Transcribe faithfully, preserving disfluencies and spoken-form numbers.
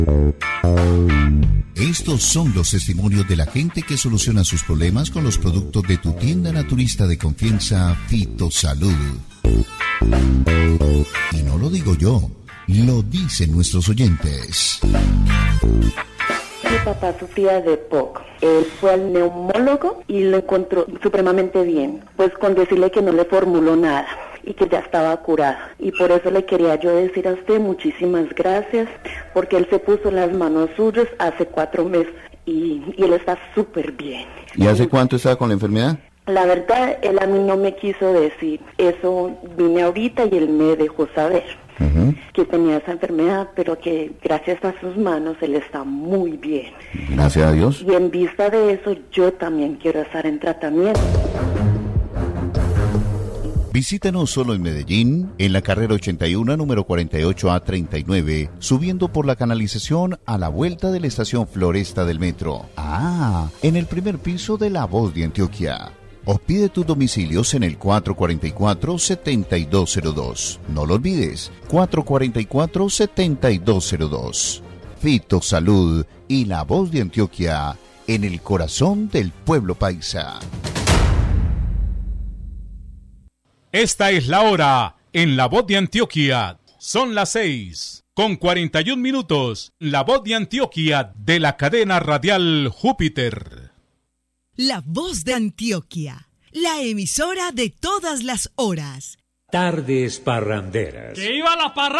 Estos son los testimonios de la gente que soluciona sus problemas con los productos de tu tienda naturista de confianza, Fitosalud. Y no lo digo yo, lo dicen nuestros oyentes. Mi papá sufría de P O C. Él fue al neumólogo y lo encontró supremamente bien. Pues con decirle que no le formuló nada y que ya estaba curado. Y por eso le quería yo decir a usted muchísimas gracias, porque él se puso en las manos suyas hace cuatro meses y, y él está súper bien. ¿Y hace cuánto estaba con la enfermedad? La verdad, él a mí no me quiso decir. Eso vine ahorita y él me dejó saber uh-huh. que tenía esa enfermedad, pero que gracias a sus manos él está muy bien. Gracias a Dios. Y en vista de eso, yo también quiero estar en tratamiento. Visítanos solo en Medellín, en la carrera ochenta y uno, número cuarenta y ocho A treinta y nueve, subiendo por la canalización a la vuelta de la estación Floresta del metro. Ah, en el primer piso de La Voz de Antioquia. O pide tus domicilios en el cuatro cuatro cuatro, siete dos cero dos. No lo olvides, cuatro cuatro cuatro, siete dos cero dos. Fitosalud y La Voz de Antioquia, en el corazón del pueblo paisa. Esta es la hora en La Voz de Antioquia. Son las seis con cuarenta y un minutos. La Voz de Antioquia de la cadena radial Júpiter. La Voz de Antioquia, la emisora de todas las horas. Tardes parranderas. ¡Que iba la parranda!